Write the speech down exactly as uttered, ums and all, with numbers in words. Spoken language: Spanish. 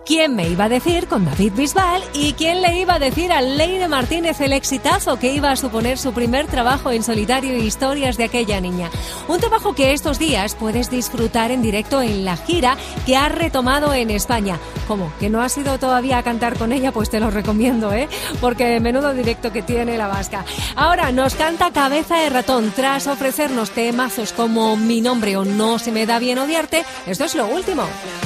¿Quién me iba a decir con David Bisbal? ¿Y quién le iba a decir a Leire Martínez el exitazo que iba a suponer su primer trabajo en solitario, Historias de aquella niña? Un trabajo que estos días puedes disfrutar en directo en la gira que ha retomado en España. ¿Cómo? ¿Que no has ido todavía a cantar con ella? Pues te lo recomiendo, ¿eh? Porque menudo directo que tiene la vasca. Ahora nos canta Cabeza de Ratón. Tras ofrecernos temazos como Mi nombre o No se me da bien odiarte, esto es lo último.